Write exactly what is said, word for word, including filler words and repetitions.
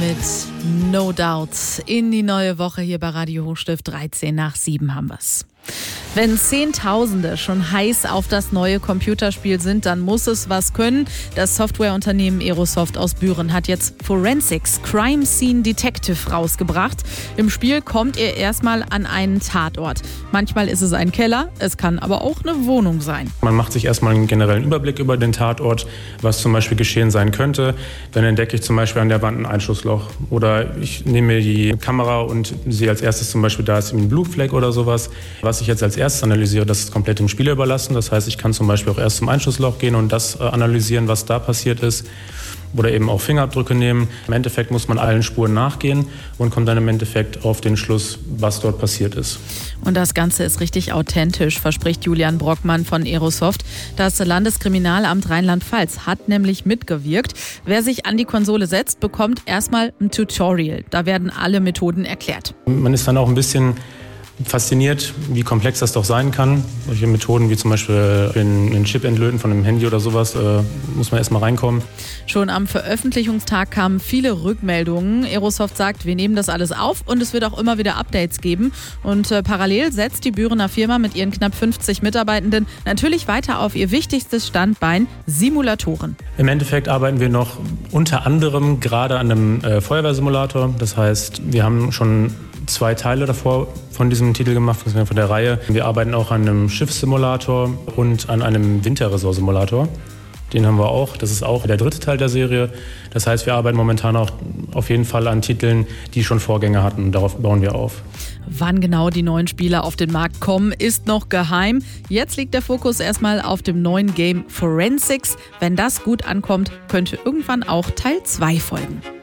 mit No Doubt in die neue Woche hier bei Radio Hochstift. dreizehn nach sieben haben wir's. Wenn Zehntausende schon heiß auf das neue Computerspiel sind, dann muss es was können. Das Softwareunternehmen Aerosoft aus Büren hat jetzt Forensics Crime Scene Detective rausgebracht. Im Spiel kommt ihr erstmal an einen Tatort. Manchmal ist es ein Keller, es kann aber auch eine Wohnung sein. Man macht sich erstmal einen generellen Überblick über den Tatort, was zum Beispiel geschehen sein könnte. Dann entdecke ich zum Beispiel an der Wand ein Einschussloch. Oder ich nehme mir die Kamera und sehe als erstes zum Beispiel, da ist ein Blutfleck oder sowas. Was ich jetzt als erstes analysiere, das ist komplett dem Spieler überlassen. Das heißt, ich kann zum Beispiel auch erst zum Einschussloch gehen und das äh, analysieren, was da passiert ist. Oder eben auch Fingerabdrücke nehmen. Im Endeffekt muss man allen Spuren nachgehen und kommt dann im Endeffekt auf den Schluss, was dort passiert ist. Und das Ganze ist richtig authentisch, verspricht Julian Brockmann von Aerosoft. Das Landeskriminalamt Rheinland-Pfalz hat nämlich mitgewirkt. Wer sich an die Konsole setzt, bekommt erstmal ein Tutorial. Da werden alle Methoden erklärt. Man ist dann auch ein bisschen fasziniert, wie komplex das doch sein kann. Solche Methoden wie zum Beispiel den Chip entlöten von einem Handy oder sowas, äh, muss man erstmal reinkommen. Schon am Veröffentlichungstag kamen viele Rückmeldungen. Aerosoft sagt, wir nehmen das alles auf und es wird auch immer wieder Updates geben. Und äh, parallel setzt die Bürener Firma mit ihren knapp fünfzig Mitarbeitenden natürlich weiter auf ihr wichtigstes Standbein, Simulatoren. Im Endeffekt arbeiten wir noch unter anderem gerade an einem äh, Feuerwehrsimulator. Das heißt, wir haben schon zwei Teile davor von diesem Titel gemacht, von der Reihe. Wir arbeiten auch an einem Schiffssimulator und an einem Winterresort-Simulator. Den haben wir auch. Das ist auch der dritte Teil der Serie. Das heißt, wir arbeiten momentan auch auf jeden Fall an Titeln, die schon Vorgänger hatten. Darauf bauen wir auf. Wann genau die neuen Spiele auf den Markt kommen, ist noch geheim. Jetzt liegt der Fokus erstmal auf dem neuen Game Forensics. Wenn das gut ankommt, könnte irgendwann auch Teil zwei folgen.